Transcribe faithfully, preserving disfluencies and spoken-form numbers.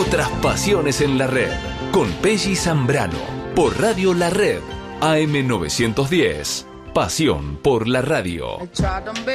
Otras pasiones en la red, con Pelli Zambrano, por Radio La Red, A M novecientos diez. Pasión por la radio.